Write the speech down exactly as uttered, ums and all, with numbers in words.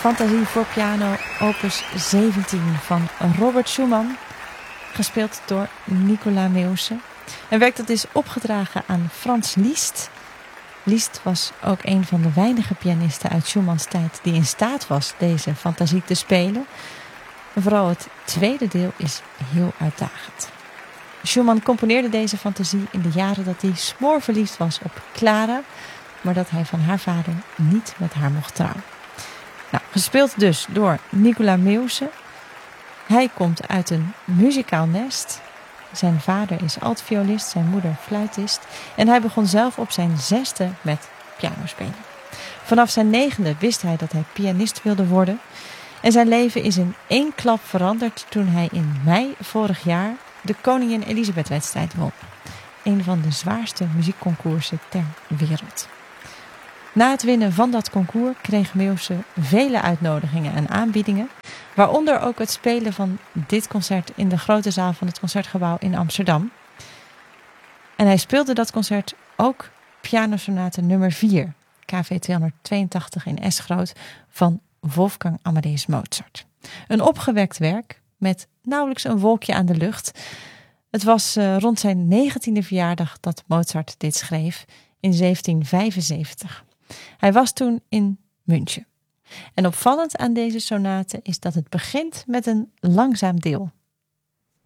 Fantasie voor piano, opus zeventien van Robert Schumann, gespeeld door Nicolas Meusse. Een werk dat is opgedragen aan Franz Liszt. Liszt was ook een van de weinige pianisten uit Schumanns tijd die in staat was deze fantasie te spelen. En vooral het tweede deel is heel uitdagend. Schumann componeerde deze fantasie in de jaren dat hij smoorverliefd was op Clara, maar dat hij van haar vader niet met haar mocht trouwen. Nou, gespeeld dus door Nicolas Meusse. Hij komt uit een muzikaal nest. Zijn vader is altviolist, zijn moeder fluitist. En hij begon zelf op zijn zesde met pianospelen. Vanaf zijn negende wist hij dat hij pianist wilde worden. En zijn leven is in één klap veranderd toen hij in mei vorig jaar de Koningin Elisabeth-wedstrijd won. Een van de zwaarste muziekconcoursen ter wereld. Na het winnen van dat concours kreeg Meusse vele uitnodigingen en aanbiedingen, waaronder ook het spelen van dit concert in de grote zaal van het Concertgebouw in Amsterdam. En hij speelde dat concert ook pianosonate nummer vier, K V tweehonderdtweeëntachtig in S-groot, van Wolfgang Amadeus Mozart. Een opgewekt werk met nauwelijks een wolkje aan de lucht. Het was uh, rond zijn negentiende verjaardag dat Mozart dit schreef in zeventien vijfenzeventig. Hij was toen in München. En opvallend aan deze sonate is dat het begint met een langzaam deel.